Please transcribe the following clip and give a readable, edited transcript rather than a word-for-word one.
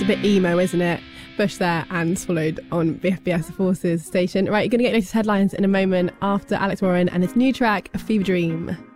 a bit emo, isn't it? Bush there and Swallowed on BFBS Forces station. Right, you're going to get latest headlines in a moment after Alex Warren and his new track, A Fever Dream.